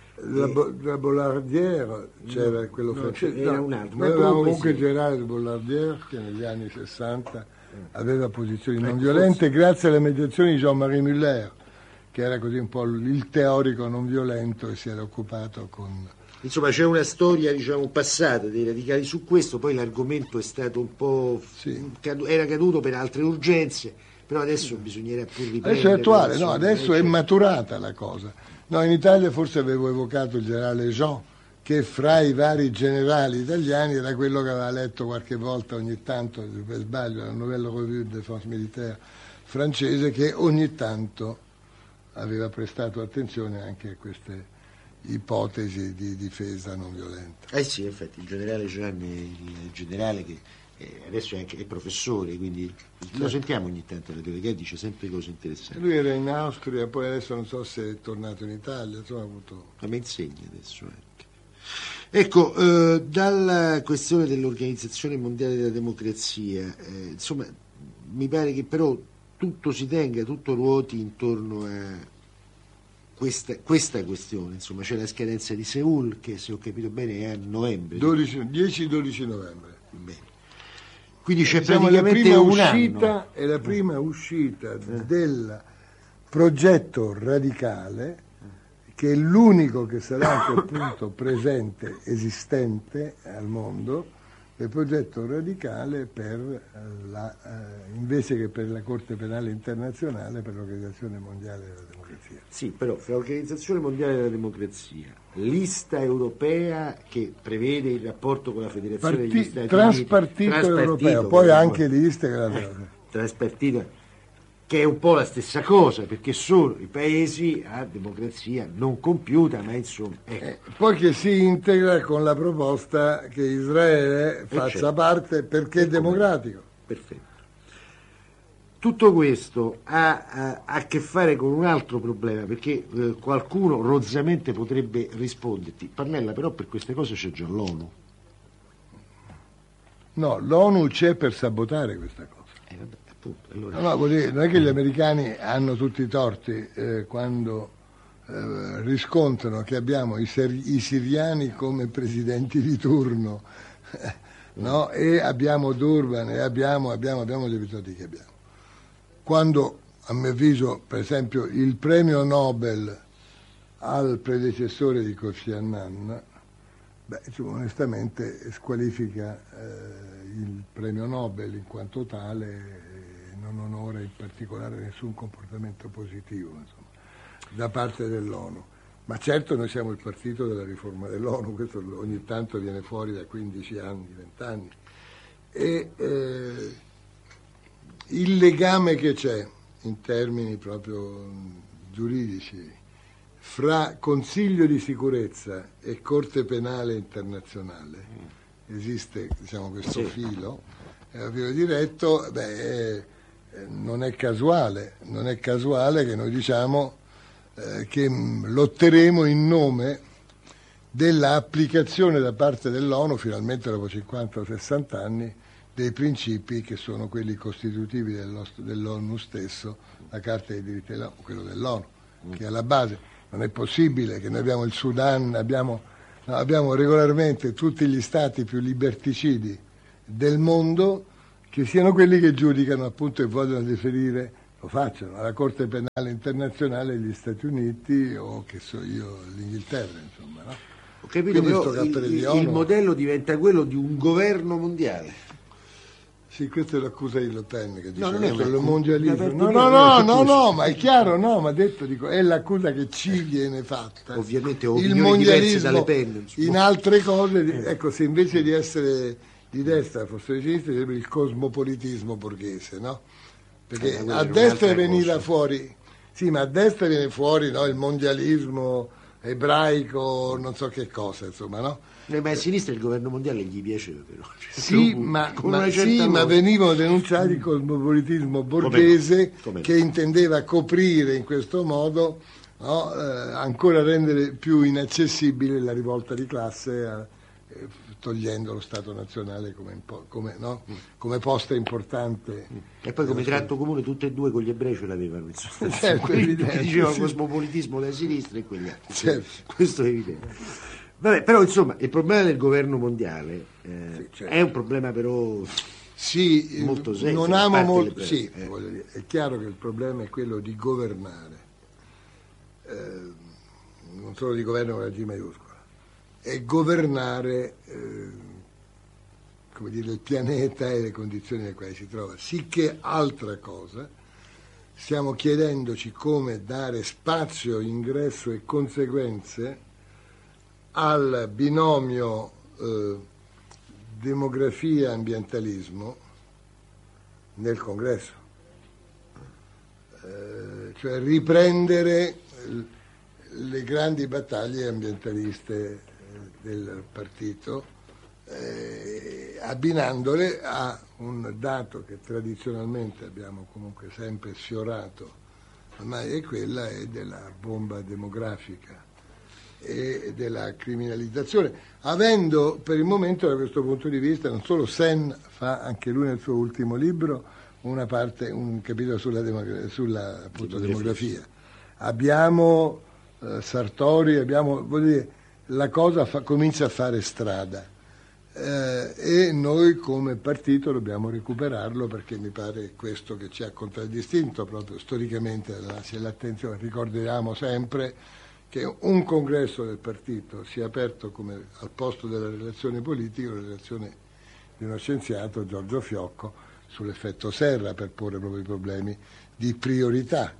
La Bollardière c'era quello francese, era un altro. Ma avevamo comunque il generale de Bollardière che negli anni 60 aveva posizioni non violente grazie alle mediazioni di Jean-Marie Muller, che era così un po' il teorico non violento e si era occupato con... Insomma c'è una storia, diciamo, passata dei radicali su questo, poi l'argomento è stato un po'... era caduto per altre urgenze, però adesso bisognerà pur riprendere. Adesso è attuale, no, adesso è maturata la cosa. No, in Italia forse avevo evocato il generale Jean, che fra i vari generali italiani era quello che aveva letto qualche volta ogni tanto, per sbaglio, la Nouvelle Revue de Défense Militaire francese, che ogni tanto aveva prestato attenzione anche a queste ipotesi di difesa non violenta. Sì, infatti il generale Jean è il generale che adesso è anche professore, quindi lo sentiamo ogni tanto alla tele, che dice sempre cose interessanti. Lui era in Austria, poi adesso non so se è tornato in Italia, insomma ha avuto... Ma mi insegna adesso anche. Ecco, dalla questione dell'Organizzazione Mondiale della Democrazia, insomma, mi pare che però tutto si tenga, tutto ruoti intorno a questa questione, insomma, c'è la scadenza di Seul che, se ho capito bene, è a novembre. 10-12 novembre. Bene. Quindi c'è praticamente un anno. È la prima uscita del progetto radicale, che è l'unico che sarà a quel punto presente, esistente al mondo, il progetto radicale per invece che per la Corte Penale Internazionale, per l'Organizzazione Mondiale della Democrazia. Sì, però fra l'Organizzazione Mondiale della Democrazia, lista europea che prevede il rapporto con la Federazione degli Stati Uniti, traspartito europeo, poi anche liste traspartito, che è un po' la stessa cosa, perché sono i paesi a democrazia non compiuta, ma insomma... Poi che si integra con la proposta che Israele faccia parte perché è democratico. Perfetto. Tutto questo ha a che fare con un altro problema, perché qualcuno rozzamente potrebbe risponderti: Pannella, però per queste cose c'è già l'ONU. No, l'ONU c'è per sabotare questa cosa. Vabbè, appunto, allora... No, non è che gli americani hanno tutti i torti quando riscontrano che abbiamo i siriani come presidenti di turno, no? E abbiamo Durban e abbiamo gli episodi che abbiamo. Quando, a mio avviso, per esempio, il premio Nobel al predecessore di Kofi Annan, onestamente squalifica il premio Nobel in quanto tale e non onora in particolare nessun comportamento positivo, insomma, da parte dell'ONU. Ma certo noi siamo il partito della riforma dell'ONU, questo ogni tanto viene fuori da 15 anni, 20 anni. E il legame che c'è in termini proprio giuridici fra Consiglio di sicurezza e Corte Penale Internazionale, esiste, diciamo, questo filo diretto, non è casuale che noi diciamo che lotteremo in nome dell'applicazione da parte dell'ONU, finalmente dopo 50 o 60 anni, dei principi che sono quelli costitutivi dell'ONU stesso, la Carta dei diritti dell'ONU, quello dell'ONU. che è alla base. Non è possibile che noi abbiamo il Sudan, abbiamo regolarmente tutti gli stati più liberticidi del mondo, che siano quelli che giudicano appunto e vogliono deferire, lo facciano, alla Corte Penale Internazionale degli Stati Uniti o che so io, l'Inghilterra, insomma, no? Ho capito, però il modello diventa quello di un governo mondiale. Sì, questa è l'accusa di Le Pen che dice non è il mondialismo. No, ma è chiaro, no, ma detto, dico, è l'accusa che ci viene fatta. Ovviamente il mondialismo dalle Pen, in altre cose, ecco, se invece di essere di destra fosse di sinistra sarebbe il cosmopolitismo borghese, no? Perché a destra veniva fuori, sì, ma a destra viene fuori, no, il mondialismo ebraico, non so che cosa, insomma, no? Ma a sinistra il governo mondiale gli piaceva, però. Sì, ma venivano denunciati il cosmopolitismo borghese che intendeva coprire in questo modo, no, ancora rendere più inaccessibile la rivolta di classe, togliendo lo Stato nazionale come posta importante. E poi come tratto comune tutte e due con gli ebrei ce l'avevano, insomma. Certo, evidente, diceva cosmopolitismo da sinistra e quegli altri. Certo. Questo è evidente. Vabbè, però insomma il problema del governo mondiale certo. È un problema però molto serio. Non amo molto, voglio dire, è chiaro che il problema è quello di governare, non solo di governo con la G maiuscola, è governare come dire, il pianeta e le condizioni nelle quali si trova, sicché altra cosa stiamo chiedendoci come dare spazio, ingresso e conseguenze al binomio demografia-ambientalismo nel Congresso, cioè riprendere le grandi battaglie ambientaliste del partito, abbinandole a un dato che tradizionalmente abbiamo comunque sempre sfiorato, ormai è quella della bomba demografica e della criminalizzazione, avendo per il momento da questo punto di vista, non solo Sen fa anche lui nel suo ultimo libro un capitolo sulla appunto, demografia, abbiamo Sartori, voglio dire, la cosa comincia a fare strada e noi come partito dobbiamo recuperarlo, perché mi pare questo che ci ha contraddistinto proprio storicamente, c'è l'attenzione, ricordiamo sempre che un congresso del partito sia aperto come al posto della relazione politica, la relazione di uno scienziato, Giorgio Fiocco, sull'effetto serra, per porre proprio i problemi di priorità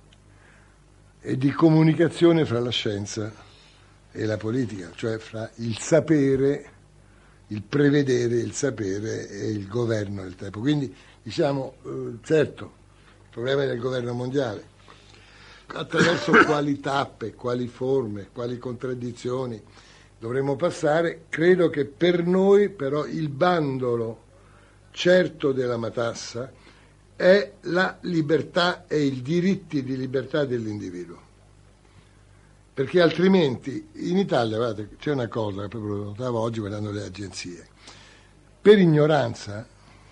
e di comunicazione fra la scienza e la politica, cioè fra il sapere, il prevedere, il sapere e il governo del tempo. Quindi diciamo, certo, il problema è del governo mondiale, attraverso quali tappe, quali forme, quali contraddizioni dovremmo passare. Credo che per noi però il bandolo certo della matassa è la libertà e i diritti di libertà dell'individuo, perché altrimenti in Italia, guardate, c'è una cosa che proprio lo notavo oggi guardando le agenzie, per ignoranza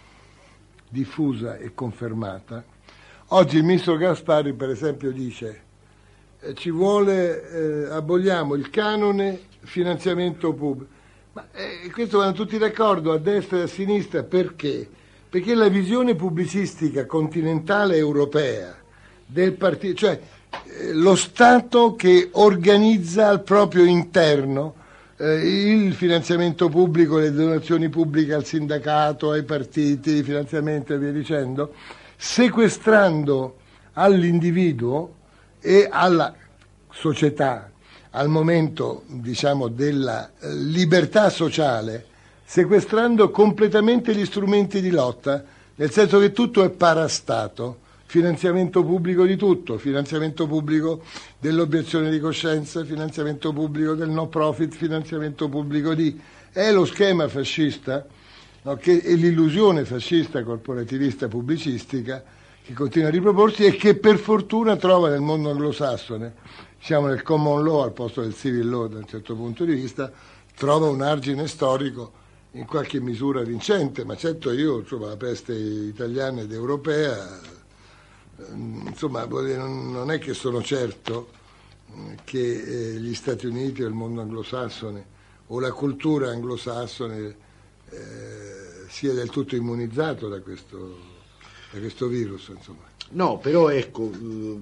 diffusa e confermata. Oggi il ministro Gasparri, per esempio, dice ci vuole, aboliamo il canone finanziamento pubblico. Ma questo vanno tutti d'accordo, a destra e a sinistra, perché? Perché la visione pubblicistica continentale europea del partito, cioè lo Stato che organizza al proprio interno il finanziamento pubblico, le donazioni pubbliche al sindacato, ai partiti, i finanziamenti e via dicendo, sequestrando all'individuo e alla società, al momento diciamo della libertà sociale, sequestrando completamente gli strumenti di lotta, nel senso che tutto è parastato, finanziamento pubblico di tutto, finanziamento pubblico dell'obiezione di coscienza, finanziamento pubblico del no profit, finanziamento pubblico di... È lo schema fascista, no, che è l'illusione fascista corporativista pubblicistica che continua a riproporsi e che per fortuna trova nel mondo anglosassone, siamo nel common law al posto del civil law da un certo punto di vista, trova un argine storico in qualche misura vincente, ma certo io, insomma, la peste italiana ed europea insomma, non è che sono certo che gli Stati Uniti o il mondo anglosassone o la cultura anglosassone sia del tutto immunizzato da questo virus, insomma. No, però ecco,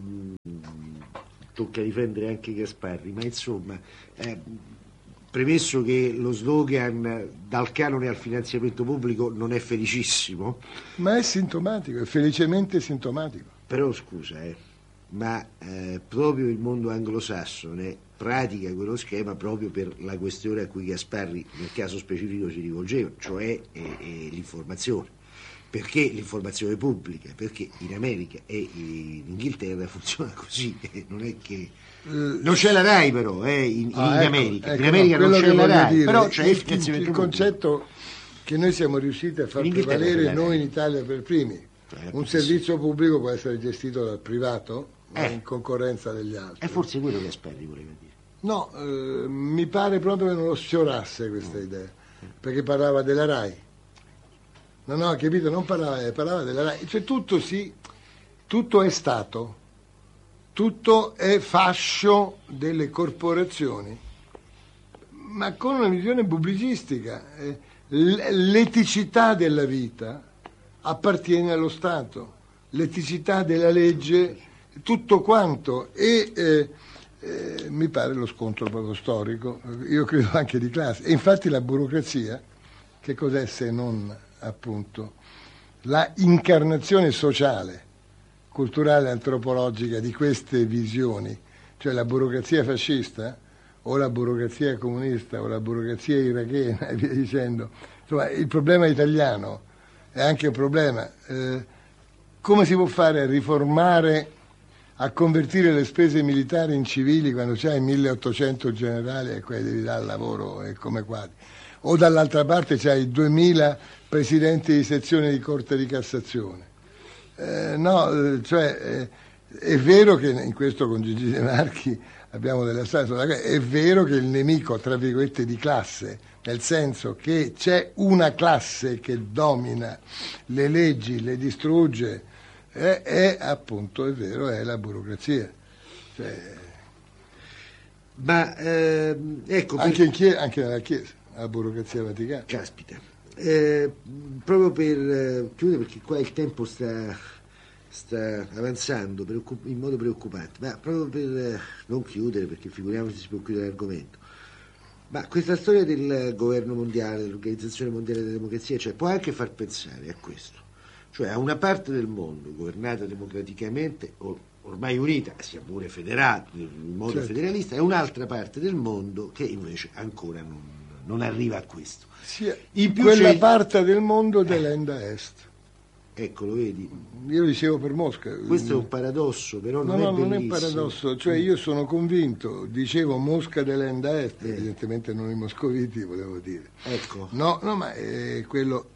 tocca difendere anche Gasparri, ma insomma, premesso che lo slogan dal canone al finanziamento pubblico non è felicissimo. Ma è sintomatico, è felicemente sintomatico. Però scusa, ma proprio il mondo anglosassone pratica quello schema proprio per la questione a cui Gasparri nel caso specifico si rivolgeva, cioè l'informazione. Perché l'informazione pubblica? Perché in America e in Inghilterra funziona così, non è che... Non c'è la RAI però, in America. In America non c'è la RAI, però c'è il finanziamento pubblico. Il concetto che noi siamo riusciti a far prevalere noi in Italia per primi. Un servizio pubblico può essere gestito dal privato, in concorrenza degli altri. È forse quello che Gasparri voleva dire. No, mi pare proprio che non lo sfiorasse questa idea, perché parlava della RAI. No, capito, non parlava della RAI. Cioè tutto è Stato, tutto è fascio delle corporazioni, ma con una visione pubblicistica. L'eticità della vita appartiene allo Stato, l'eticità della legge, tutto quanto, e mi pare lo scontro proprio storico, io credo anche di classe. E infatti la burocrazia, che cos'è se non appunto la incarnazione sociale, culturale, antropologica di queste visioni, cioè la burocrazia fascista o la burocrazia comunista o la burocrazia irachena e via dicendo. Insomma, il problema italiano è anche un problema. Come si può fare a riformare, a convertire le spese militari in civili quando c'hai 1800 generali e quelli devi dare lavoro come quadri? O dall'altra parte c'hai 2000 presidenti di sezione di Corte di Cassazione. È vero che in questo con Gigi De Marchi abbiamo delle strade, è vero che il nemico, tra virgolette, di classe, nel senso che c'è una classe che domina le leggi, le distrugge, è la burocrazia. Ma ecco, anche nella Chiesa, la burocrazia vaticana. Caspita. Proprio per chiudere, perché qua il tempo sta avanzando in modo preoccupante, ma proprio per non chiudere, perché figuriamoci si può chiudere l'argomento, ma questa storia del governo mondiale, dell'Organizzazione Mondiale della Democrazia, cioè, può anche far pensare a questo, cioè a una parte del mondo governata democraticamente, ormai unita, sia pure federata, in modo federalista, e un'altra parte del mondo che invece ancora non arriva a questo. In più quella parte del mondo dell'Enda Est. Ecco, lo vedi? Io dicevo per Mosca. Questo è un paradosso, però non è non è un paradosso, cioè io sono convinto, dicevo Mosca dell'Enda Est, evidentemente non i moscoviti, volevo dire. Ecco. No, ma quello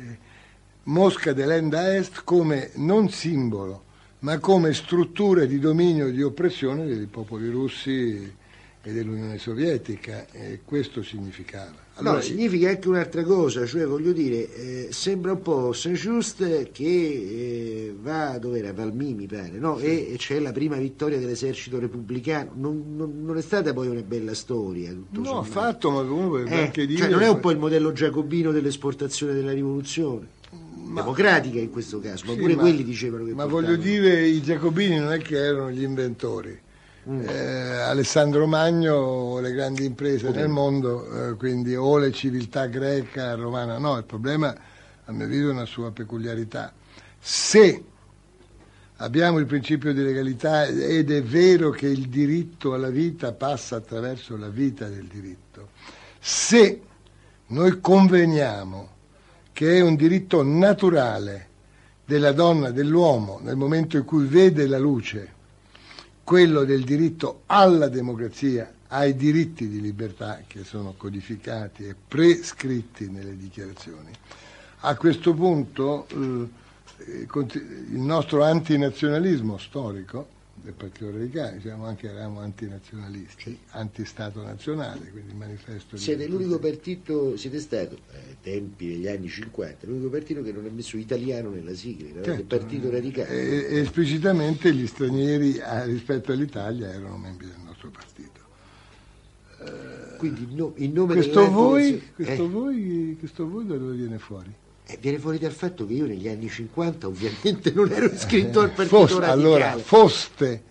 Mosca dell'Enda Est come non simbolo, ma come strutture di dominio e di oppressione dei popoli russi e dell'Unione Sovietica, e questo significava. Allora, no, significa anche un'altra cosa, cioè voglio dire, sembra un po' Saint-Just che va dove era, Valmy mi pare, no? Sì. E c'è la prima vittoria dell'esercito repubblicano, non è stata poi una bella storia. No, affatto, ma comunque anche dire... Cioè non è un po' il modello giacobino dell'esportazione della rivoluzione? Democratica in questo caso, ma pure quelli dicevano che... Ma voglio dire, i giacobini non è che erano gli inventori. Alessandro Magno, le grandi imprese nel mondo, quindi o le civiltà greca, romana, no, il problema a mio avviso è una sua peculiarità. Se abbiamo il principio di legalità ed è vero che il diritto alla vita passa attraverso la vita del diritto, se noi conveniamo che è un diritto naturale della donna, dell'uomo, nel momento in cui vede la luce, quello del diritto alla democrazia, ai diritti di libertà che sono codificati e prescritti nelle dichiarazioni. A questo punto il nostro antinazionalismo storico, del Partito Radicale, eravamo antinazionalisti, anti-Stato nazionale, quindi il manifesto... Siete l'unico partito, siete stato, ai tempi degli anni 50, l'unico partito che non ha messo italiano nella sigla, certo, il Partito Radicale. E esplicitamente gli stranieri rispetto all'Italia erano membri del nostro partito. Quindi in nome questo voi da dove viene fuori? Viene fuori dal fatto che io negli anni 50 ovviamente non ero iscritto al Partito Radicale. Allora, foste